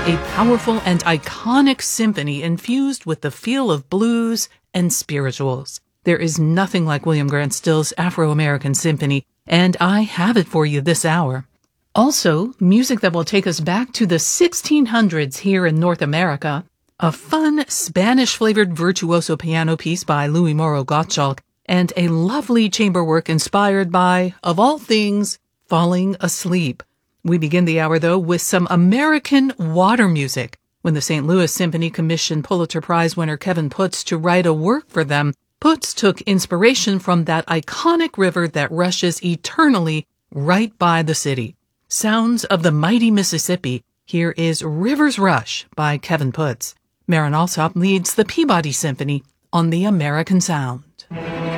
a powerful and iconic symphony infused with the feel of blues and spirituals. There is nothing like William Grant Still's Afro-American Symphony, and I have it for you this hour. Also, music that will take us back to the 1600s here in North America, a fun Spanish-flavored virtuoso piano piece by Louis Moreau Gottschalk, and a lovely chamber work inspired by, of all things, falling asleep. We begin the hour, though, with some American water music. When the St. Louis Symphony commissioned Pulitzer Prize winner Kevin Putz to write a work for them, Putz took inspiration from that iconic river that rushes eternally right by the city. Sounds of the mighty Mississippi. Here is River's Rush by Kevin Putz. Marin Alsop leads the Peabody Symphony on the American Sound.